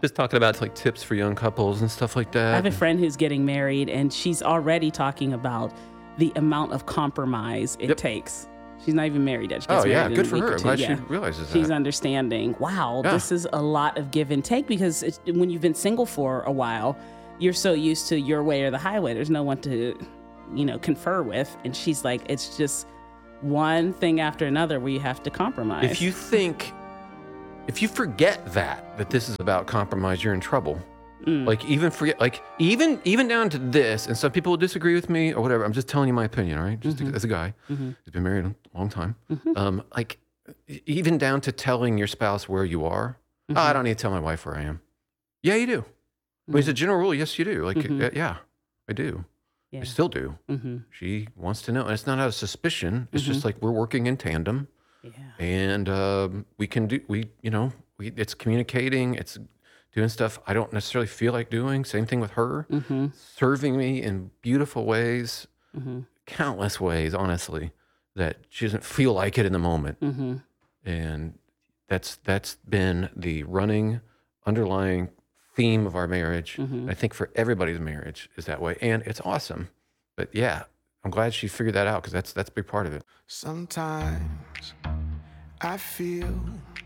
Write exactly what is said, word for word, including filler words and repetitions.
Just talking about like tips for young couples and stuff like I have that. a friend who's getting married, and she's already talking about the amount of compromise it Yep. takes. She's not even married yet. She Oh gets yeah, married good in a for week her. or I'm two. glad Yeah. she realizes She's that. understanding, wow, Yeah. this is a lot of give and take, because it's, when you've been single for a while, you're so used to your way or the highway. There's no one to, you know, confer with. And she's like, it's just one thing after another where you have to compromise. If you think, if you forget that, that this is about compromise, you're in trouble. Mm. Like even forget, like even even down to this, and some people will disagree with me or whatever. I'm just telling you my opinion, all right? Just Mhm. as a guy Mhm. who's been married a long time, Mhm. um, like e- even down to telling your spouse where you are. Oh, I Mhm. don't need to tell my wife where I am. Yeah, you do. I mean, as a general rule, yes, you do. Like, Mhm. uh, yeah, I do. I Yeah. still do. Mhm. She wants to know, and it's not out of suspicion. It's just Mhm. like we're working in tandem, Yeah. and um, we can do. We, you know, we. It's communicating. It's doing stuff I don't necessarily feel like doing. Same thing with her, Mhm. serving me in beautiful ways, Mhm. countless ways, honestly, that she doesn't feel like it in the moment, Mhm. and that's that's been the running, underlying theme of our marriage. Mhm. I think for everybody's marriage is that way, and it's awesome. But yeah, I'm glad she figured that out because that's that's a big part of it. Sometimes I feel